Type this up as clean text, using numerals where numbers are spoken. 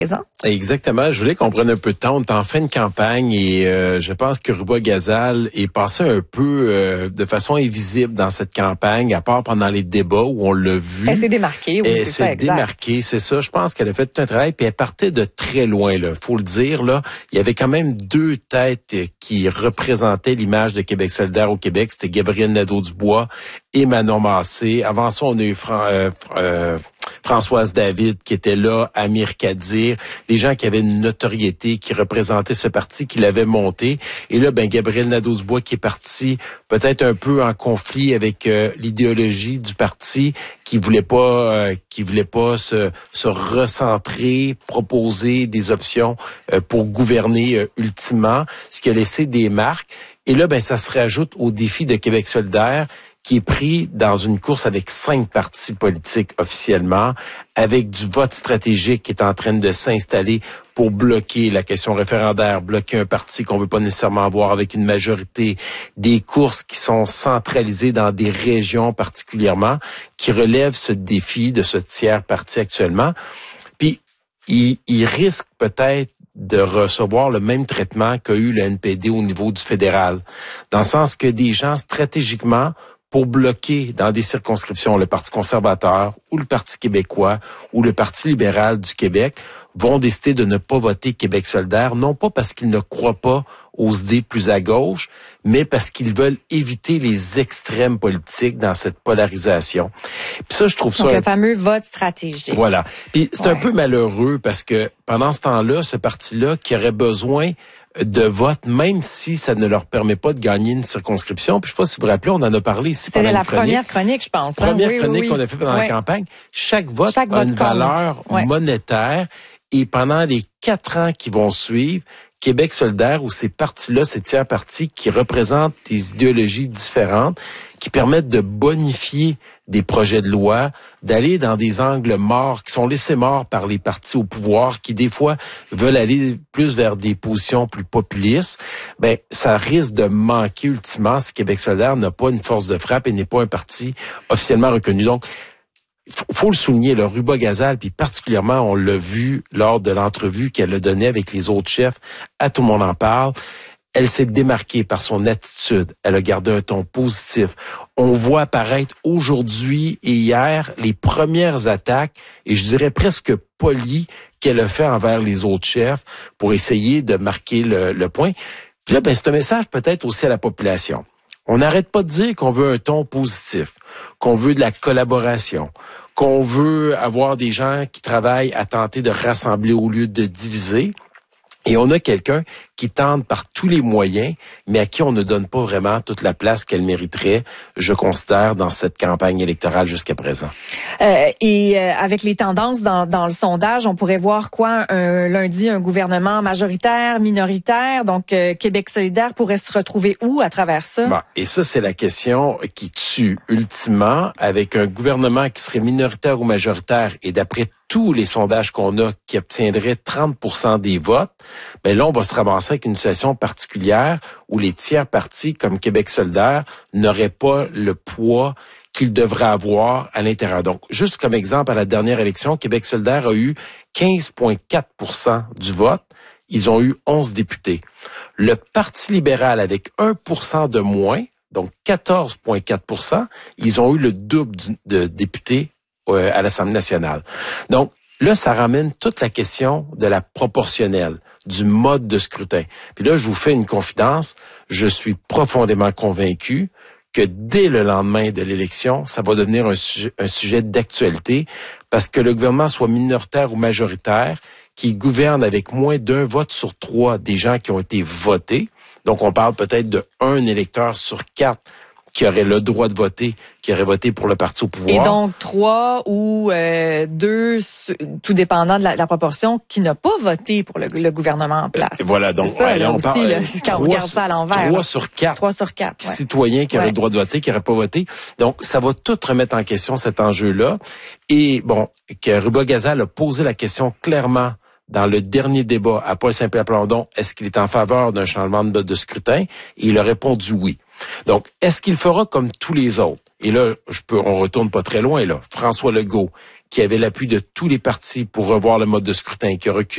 Exactement. Je voulais qu'on prenne un peu de temps. On est en fin de campagne et je pense que Ruba-Gazal est passé un peu de façon invisible dans cette campagne, à part pendant les débats où on l'a vu. Elle s'est démarquée, oui, c'est ça, exact. Elle s'est démarquée, c'est ça. Je pense qu'elle a fait tout un travail, puis elle partait de très loin, là. Faut le dire, là. Il y avait quand même deux têtes qui représentaient l'image de Québec solidaire au Québec. C'était Gabriel Nadeau-Dubois et Manon Massé. Avant ça, on a eu Françoise David qui était là, Amir Kadir, des gens qui avaient une notoriété, qui représentaient ce parti, qui l'avaient monté. Et là, Gabriel Nadeau-Dubois qui est parti peut-être un peu en conflit avec l'idéologie du parti, qui voulait pas se recentrer, proposer des options pour gouverner ultimement, ce qui a laissé des marques. Et là, ça se rajoute au défi de Québec solidaire, qui est pris dans une course avec 5 partis politiques officiellement, avec du vote stratégique qui est en train de s'installer pour bloquer la question référendaire, bloquer un parti qu'on veut pas nécessairement avoir avec une majorité, des courses qui sont centralisées dans des régions particulièrement, qui relèvent ce défi de ce tiers parti actuellement. Puis, il risque peut-être de recevoir le même traitement qu'a eu le NPD au niveau du fédéral, dans le sens que des gens stratégiquement, pour bloquer dans des circonscriptions le Parti conservateur ou le Parti québécois ou le Parti libéral du Québec, vont décider de ne pas voter Québec solidaire, non pas parce qu'ils ne croient pas aux idées plus à gauche, mais parce qu'ils veulent éviter les extrêmes politiques dans cette polarisation. Puis ça, je trouve ça... Donc, le fameux vote stratégique. Voilà. Puis c'est un peu malheureux parce que pendant ce temps-là, ce parti-là qui aurait besoin de vote, même si ça ne leur permet pas de gagner une circonscription. Puis je sais pas si vous vous rappelez, on en a parlé ici pendant une chronique. C'était la première chronique, je pense. Première chronique qu'on a fait pendant la campagne. Chaque vote a une valeur monétaire. Et pendant les 4 ans qui vont suivre, Québec solidaire ou ces partis-là, ces tiers partis qui représentent des idéologies différentes, qui permettent de bonifier des projets de loi, d'aller dans des angles morts, qui sont laissés morts par les partis au pouvoir, qui des fois veulent aller plus vers des positions plus populistes, ça risque de manquer ultimement si Québec solidaire n'a pas une force de frappe et n'est pas un parti officiellement reconnu. Donc, faut le souligner, le Ruba-Gazal, puis particulièrement, on l'a vu lors de l'entrevue qu'elle a donnée avec les autres chefs, à Tout le monde en parle, elle s'est démarquée par son attitude. Elle a gardé un ton positif. On voit apparaître aujourd'hui et hier les premières attaques, et je dirais presque polies, qu'elle a fait envers les autres chefs pour essayer de marquer le point. Puis là, c'est un message peut-être aussi à la population. On n'arrête pas de dire qu'on veut un ton positif, qu'on veut de la collaboration, qu'on veut avoir des gens qui travaillent à tenter de rassembler au lieu de diviser. Et on a quelqu'un qui tente par tous les moyens, mais à qui on ne donne pas vraiment toute la place qu'elle mériterait, je considère, dans cette campagne électorale jusqu'à présent. Avec les tendances dans le sondage, on pourrait voir quoi lundi, un gouvernement majoritaire, minoritaire, donc Québec solidaire pourrait se retrouver où à travers ça? Et ça, c'est la question qui tue ultimement, avec un gouvernement qui serait minoritaire ou majoritaire, et d'après tous les sondages qu'on a, qui obtiendrait 30% des votes, là, on va se ramasser avec une situation particulière où les tiers partis, comme Québec solidaire, n'auraient pas le poids qu'ils devraient avoir à l'intérieur. Donc, juste comme exemple, à la dernière élection, Québec solidaire a eu 15,4% du vote. Ils ont eu 11 députés. Le Parti libéral, avec 1% de moins, donc 14,4%, ils ont eu le double de députés à l'Assemblée nationale. Donc, là, ça ramène toute la question de la proportionnelle, du mode de scrutin. Puis là, je vous fais une confidence, je suis profondément convaincu que dès le lendemain de l'élection, ça va devenir un sujet d'actualité, parce que le gouvernement soit minoritaire ou majoritaire, qu'il gouverne avec moins d'1 vote sur 3 des gens qui ont été votés. Donc, on parle peut-être de 1 électeur sur 4 qui aurait le droit de voter, qui aurait voté pour le parti au pouvoir. Et donc 3 ou 2, tout dépendant de la proportion, qui n'a pas voté pour le gouvernement en place. Et voilà, donc ça, là, on aussi, parle quand on regarde ça à l'envers. 3 sur 4. 3 sur 4. Citoyens qui auraient le droit de voter, qui n'auraient pas voté. Donc, ça va tout remettre en question, cet enjeu-là. Et que Ruba-Gazal a posé la question clairement dans le dernier débat à Paul Saint-Pierre Plamondon, est-ce qu'il est en faveur d'un changement de mode de scrutin? Et il a répondu oui. Donc, est-ce qu'il fera comme tous les autres? Et là, on retourne pas très loin, là. François Legault, qui avait l'appui de tous les partis pour revoir le mode de scrutin, qui a reculé